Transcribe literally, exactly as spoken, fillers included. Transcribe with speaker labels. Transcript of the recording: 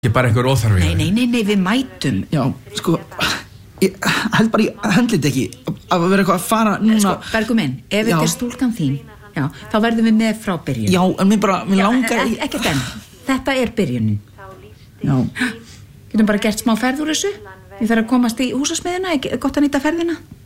Speaker 1: Ég bara einhver óþarfi.
Speaker 2: Nei, nei, nei, nei, við mætum.
Speaker 3: Já, sko, ég held bara ég höndlit ekki að vera eitthvað að fara núna.
Speaker 2: Sko, Bergur minn, ef þetta er stúlkan þín, já, þá verðum við með frá byrjun.
Speaker 3: Já, en mér bara, mér langar...
Speaker 2: Já, ekkert enn. Þetta er byrjunin.
Speaker 3: Já.
Speaker 2: Getum bara gert smá ferð úr þessu. Ég þarf að komast í húsasmiðina, er gott að nýta ferðina?